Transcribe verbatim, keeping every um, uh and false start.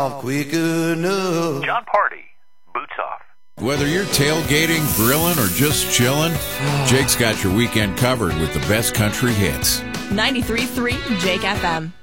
quick enough. John Party, Boots Off. Whether you're tailgating, grilling, or just chilling, Jake's got your weekend covered with the best country hits. ninety-three point three Jake F M.